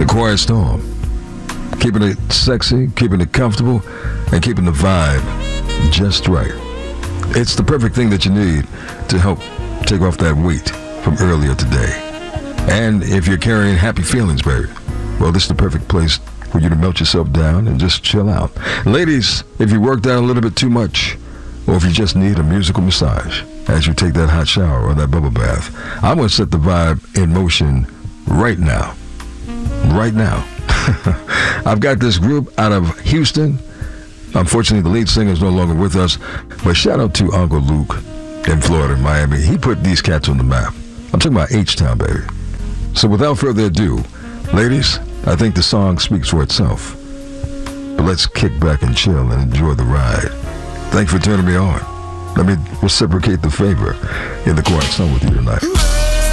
The Quiet Storm. Keeping it sexy, keeping it comfortable, and keeping the vibe just right. It's the perfect thing that you need to help take off that weight from earlier today. And if you're carrying happy feelings, baby, well, this is the perfect place for you to melt yourself down and just chill out. Ladies, if you worked out a little bit too much, or if you just need a musical massage as you take that hot shower or that bubble bath, I'm going to set the vibe in motion right now. Right now. I've got this group out of Houston. Unfortunately, the lead singer is no longer with us, but shout out to Uncle Luke in Florida, Miami. He put these cats on the map. I'm talking about H-Town, baby. So without further ado, ladies, I think the song speaks for itself. But let's kick back and chill and enjoy the ride. Thanks for turning me on. Let me reciprocate the favor in the Quiet Storm with you tonight.